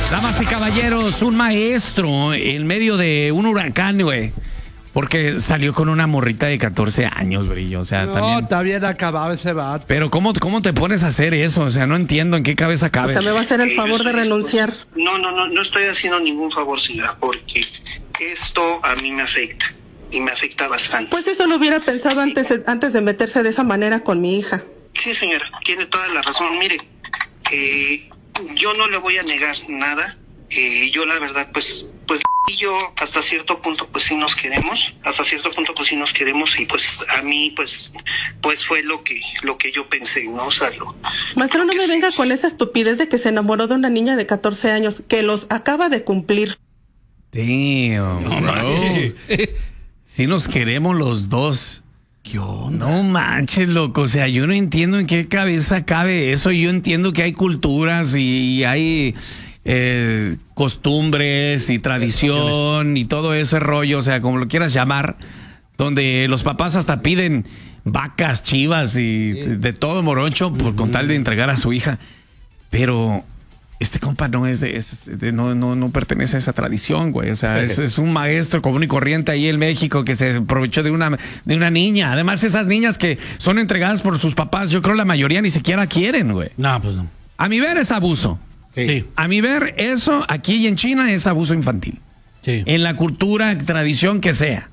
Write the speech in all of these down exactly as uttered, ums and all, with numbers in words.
Damas y caballeros, un maestro en medio de un huracán, güey. Porque salió con una morrita de catorce años, brillo. O sea, no, también. está bien acabado ese vato. Pero ¿cómo, ¿cómo te pones a hacer eso? O sea, no entiendo en qué cabeza cabe. O sea, me va a hacer el Eh, favor de renunciar. No, no, no, no estoy haciendo ningún favor, señora, porque esto a mí me afecta y me afecta bastante. Pues eso lo hubiera pensado antes, antes de meterse de esa manera con mi hija. Sí, señora, tiene toda la razón. Mire, eh, yo no le voy a negar nada. Eh, yo la verdad, pues, pues y yo hasta cierto punto, pues sí nos queremos. Hasta cierto punto, pues sí nos queremos y pues a mí, pues, pues fue lo que, lo que yo pensé, ¿no? O sea, lo, Maestro, lo no que me sí. venga con esa estupidez de que se enamoró de una niña de catorce años, que los acaba de cumplir. Damn, bro. Sí nos queremos los dos. ¿Qué onda? No manches, loco. O sea, yo no entiendo en qué cabeza cabe eso. Yo entiendo que hay culturas y hay eh, costumbres y tradición y todo ese rollo, o sea, como lo quieras llamar, donde los papás hasta piden vacas, chivas y sí. de todo morocho por, uh-huh. con tal de entregar a su hija. Pero este compa no es, de, es de, no, no, no pertenece a esa tradición, güey. O sea, es, es un maestro común y corriente ahí en México que se aprovechó de una, de una niña. Además, esas niñas que son entregadas por sus papás, yo creo la mayoría ni siquiera quieren, güey. No, pues no. A mi ver es abuso. Sí. sí. A mi ver, eso aquí y en China es abuso infantil. Sí. En la cultura, tradición que sea.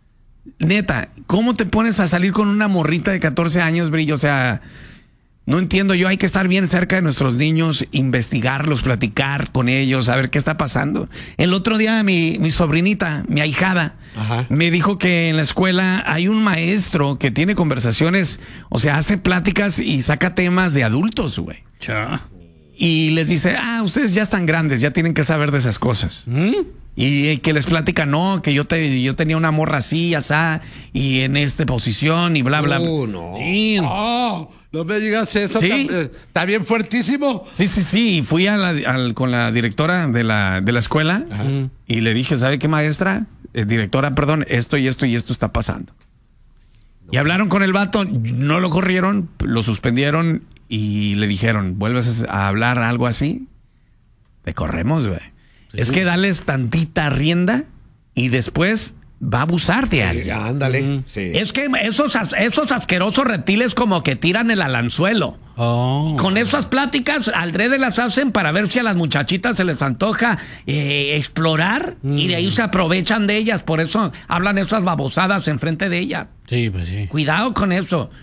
Neta, ¿cómo te pones a salir con una morrita de catorce años, brillo? O sea, no entiendo yo, hay que estar bien cerca de nuestros niños, investigarlos, platicar con ellos, saber qué está pasando. El otro día mi, mi sobrinita, mi ahijada, Ajá. me dijo que en la escuela hay un maestro que tiene conversaciones, o sea, hace pláticas y saca temas de adultos, güey. Cha. Y les dice, ah, ustedes ya están grandes, ya tienen que saber de esas cosas. ¿Mm? Y que les platica, no, que yo te, yo tenía una morra así, asá, y en esta posición, y bla, bla, bla. Uh, no. Sí. Oh, no me digas eso. ¿Sí? Está, está bien fuertísimo. Sí, sí, sí. Fui a la, al, con la directora de la, de la escuela Ajá. y le dije, ¿sabe qué, maestra? Eh, directora, perdón, esto y esto y esto está pasando. No. Y hablaron con el vato, no lo corrieron, lo suspendieron y le dijeron, ¿vuelves a hablar algo así? Te corremos, güey. Sí, es sí. que dales tantita rienda y después va a abusar de alguien. Sí, ándale. Mm. Sí. Es que esos, esos asquerosos reptiles como que tiran el alanzuelo. Oh. Con esas pláticas, alrededor las hacen para ver si a las muchachitas se les antoja eh, explorar mm. y de ahí se aprovechan de ellas. Por eso hablan esas babosadas enfrente de ellas. Sí, pues sí. Cuidado con eso.